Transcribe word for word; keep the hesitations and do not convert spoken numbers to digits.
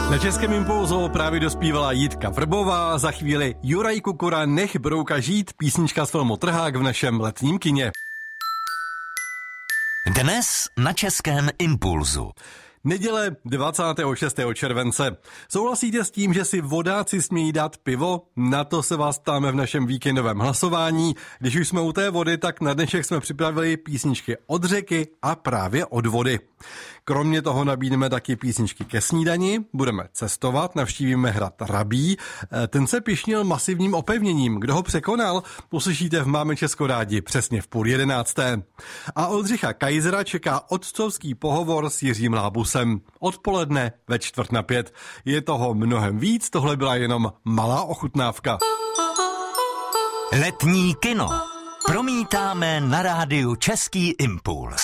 Na Českém impulzu právě dospívala Jitka Vrbová, za chvíli Juraj Kukura, Nech brouka žít, písnička z filmu Trhák v našem letním kině. Dnes na Českém impulzu. Neděle dvacátého šestého července. Souhlasíte s tím, že si vodáci smějí dát pivo? Na to se vás ptáme v našem víkendovém hlasování. Když už jsme u té vody, tak na dnešek jsme připravili písničky od řeky a právě od vody. Kromě toho nabídneme taky písničky ke snídani, budeme cestovat, navštívíme hrad Rabí. Ten se pyšnil masivním opevněním. Kdo ho překonal, poslyšíte v Máme Česko rádi přesně v půl jedenácté. A Oldřicha Kajzera čeká otcovský pohovor s Jiřím Lábusem. Odpoledne ve čtvrt na pět. Je toho mnohem víc, tohle byla jenom malá ochutnávka. Letní kino promítáme na rádiu Český impuls.